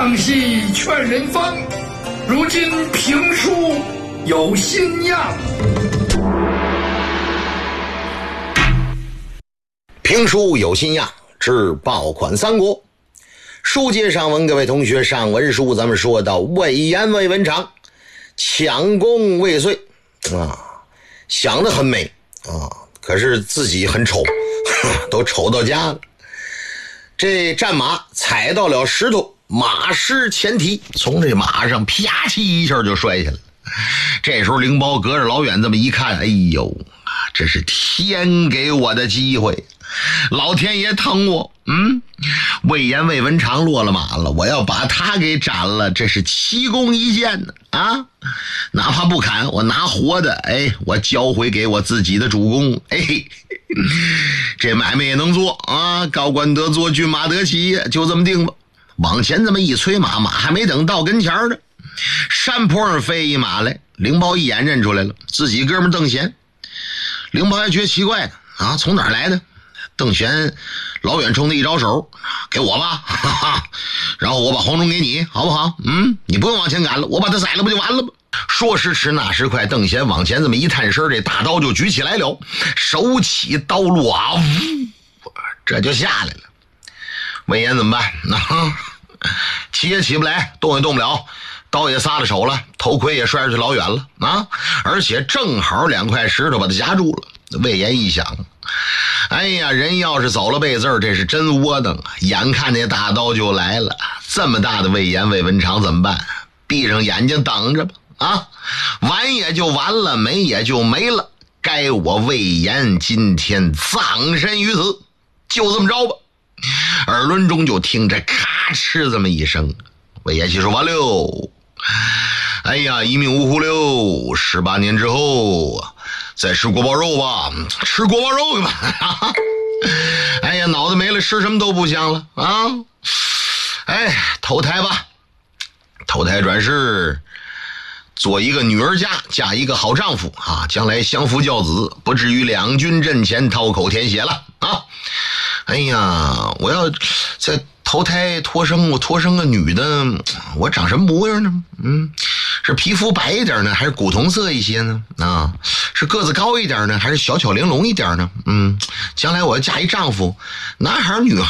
上戏劝人方，如今评书有新样。 评书有新样之爆款三国。书接上文，各位同学，上文书咱们说到魏延魏文长抢功未遂啊，想得很美啊，可是自己很丑，都丑到家了。这战马踩到了石头，马失前蹄，从这马上啪叽一下就摔下来了。这时候灵包隔着老远这么一看，哎呦，这是天给我的机会，老天爷疼我。魏延魏文长落了马了，我要把他给斩了，这是奇功一件呢啊！哪怕不砍，我拿活的，我交回给我自己的主公，这买卖也能做啊！高官得做，骏马得骑，就这么定吧。往前这么一催马，马还没等到跟前呢，山坡上飞一马来，灵包一眼认出来了，自己哥们邓贤。灵包还觉得奇怪呢啊，从哪儿来的？邓贤老远冲他一招手，给我吧，哈哈，然后我把黄忠给你，好不好？你不用往前赶了，我把他宰了不就完了吗？说时迟那时快，邓贤往前这么一探身，这大刀就举起来了，手起刀落啊，这就下来了。魏延怎么办？起也起不来，动也动不了，刀也撒了手了，头盔也摔出去老远了啊！而且正好两块石头把他夹住了。魏延一想，哎呀，人要是走了背字，这是真窝囊啊！眼看那大刀就来了，这么大的魏延魏文长怎么办？闭上眼睛等着吧啊！完也就完了，没也就没了，该我魏延今天葬身于此，就这么着吧。耳轮中就听着咔哧这么一声，魏延喜说完了，哎呀，一命呜呼了，18年之后再吃锅包肉吧，吃锅包肉吧。哎呀，脑袋没了，吃什么都不香了啊！投胎吧，投胎转世，做一个女儿家，嫁一个好丈夫啊，将来相夫教子，不至于两军阵前掏口舔血了啊！哎呀，我要再投胎托生，我托生个女的，我长什么模样呢？是皮肤白一点呢，还是古铜色一些呢？啊，是个子高一点呢，还是小巧玲珑一点呢？将来我要嫁一丈夫，男孩女孩